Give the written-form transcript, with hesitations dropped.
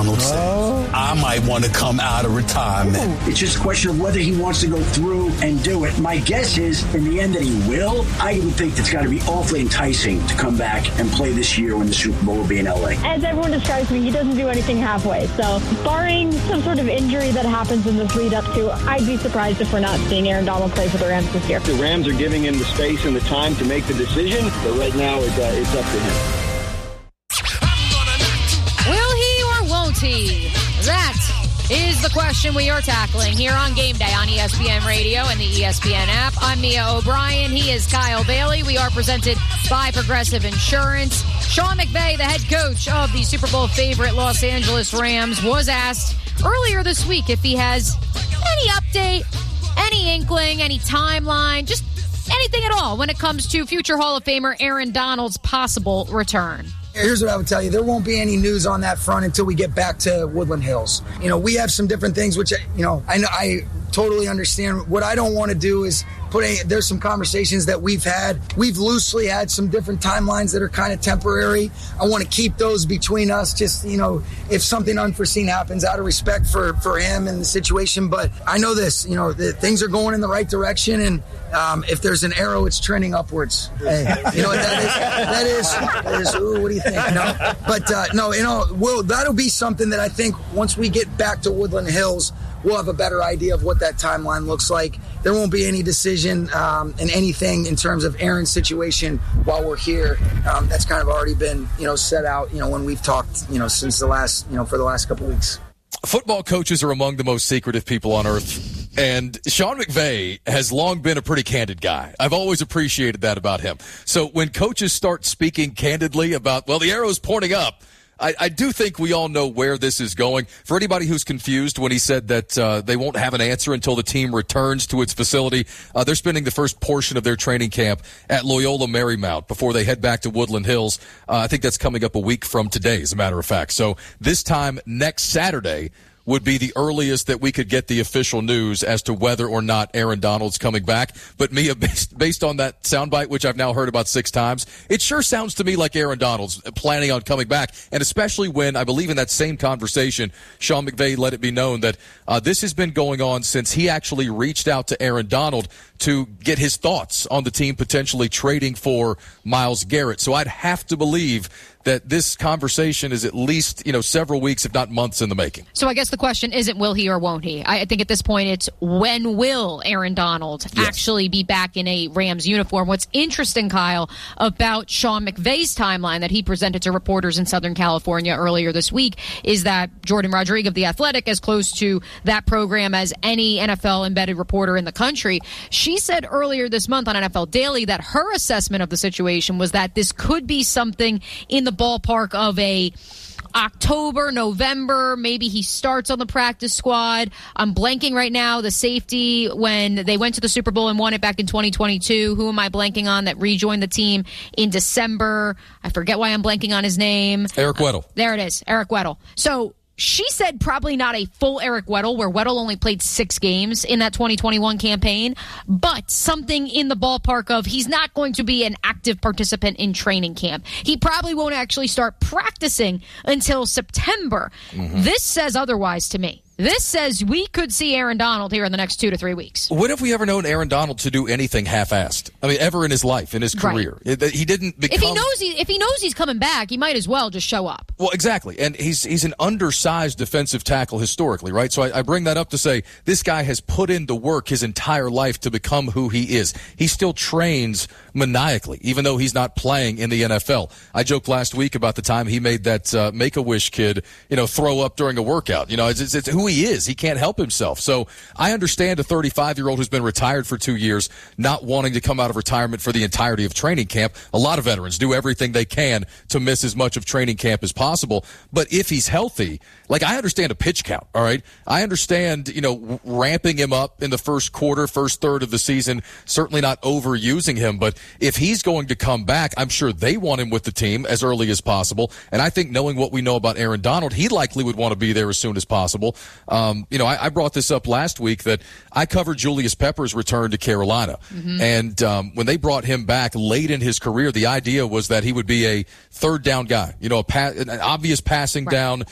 Donald said, I might want to come out of retirement. It's just a question of whether he wants to go through and do it. My guess is, in the end, that he will. I would think it's got to be awfully enticing to come back and play this year when the Super Bowl will be in L.A. As everyone describes me, he doesn't do anything halfway. So, barring some sort of injury that happens in this lead up to, I'd be surprised if we're not seeing Aaron Donald play for the Rams this year. The Rams are giving him the space and the time to make the decision, but right now it's up to him. Will he or won't he? That is the question we are tackling here on Game Day on ESPN Radio and the ESPN app. I'm Mia O'Brien. He is Kyle Bailey. We are presented by Progressive Insurance. Sean McVay, the head coach of the Super Bowl favorite Los Angeles Rams, was asked earlier this week if he has any update, any inkling, any timeline, just anything at all when it comes to future Hall of Famer Aaron Donald's possible return. Here's what I would tell you. There won't be any news on that front until we get back to Woodland Hills. We have some different things, which, I totally understand. What I don't want to do is there's some conversations that we've had. We've loosely had some different timelines that are kind of temporary. I want to keep those between us, just, if something unforeseen happens, out of respect for him and the situation. But I know this, that things are going in the right direction, and if there's an arrow, it's trending upwards. Hey, you know what that is, ooh, what do you think? No, but that'll be something that I think once we get back to Woodland Hills, we'll have a better idea of what that timeline looks like. There won't be any decision in anything in terms of Aaron's situation while we're here. That's kind of already been, set out, when we've talked, since the last, for the last couple weeks. Football coaches are among the most secretive people on earth. And Sean McVay has long been a pretty candid guy. I've always appreciated that about him. So when coaches start speaking candidly about, the arrow's pointing up, I do think we all know where this is going. For anybody who's confused when he said that they won't have an answer until the team returns to its facility, they're spending the first portion of their training camp at Loyola Marymount before they head back to Woodland Hills. I think that's coming up a week from today, as a matter of fact. So this time next Saturday would be the earliest that we could get the official news as to whether or not Aaron Donald's coming back. But Mia, based on that soundbite, which I've now heard about 6 times, it sure sounds to me like Aaron Donald's planning on coming back. And especially when, I believe in that same conversation, Sean McVay let it be known that this has been going on since he actually reached out to Aaron Donald to get his thoughts on the team potentially trading for Myles Garrett. So I'd have to believe that this conversation is at least, several weeks, if not months in the making. So I guess the question isn't will he or won't he? I think at this point it's when will Aaron Donald actually be back in a Rams uniform? What's interesting, Kyle, about Sean McVay's timeline that he presented to reporters in Southern California earlier this week is that Jordan Rodriguez of The Athletic, as close to that program as any NFL-embedded reporter in the country, she said earlier this month on NFL Daily that her assessment of the situation was that this could be something in the ballpark of a October, November, maybe he starts on the practice squad. I'm blanking right now. The safety, when they went to the Super Bowl and won it back in 2022, who am I blanking on that rejoined the team in December? I forget why I'm blanking on his name. Eric Weddle. There it is, Eric Weddle. So she said probably not a full Eric Weddle, where Weddle only played 6 games in that 2021 campaign, but something in the ballpark of he's not going to be an active participant in training camp. He probably won't actually start practicing until September. Mm-hmm. This says otherwise to me. This says we could see Aaron Donald here in the next 2 to 3 weeks. When have we ever known Aaron Donald to do anything half-assed? I mean, ever in his life, in his career. Right. He didn't become... If he knows he's coming back, he might as well just show up. Well, exactly. And he's an undersized defensive tackle historically, right? So I bring that up to say this guy has put in the work his entire life to become who he is. He still trains maniacally, even though he's not playing in the NFL. I joked last week about the time he made that Make-A-Wish kid, throw up during a workout. It's who he is. He can't help himself. So I understand a 35-year-old who's been retired for 2 years not wanting to come out of retirement for the entirety of training camp. A lot of veterans do everything they can to miss as much of training camp as possible. But if he's healthy, I understand a pitch count, all right? I understand, ramping him up in the first quarter, first third of the season, certainly not overusing him. But if he's going to come back, I'm sure they want him with the team as early as possible. And I think knowing what we know about Aaron Donald, he likely would want to be there as soon as possible. I brought this up last week that I covered Julius Pepper's return to Carolina. Mm-hmm. And when they brought him back late in his career, the idea was that he would be a third down guy, an obvious passing down,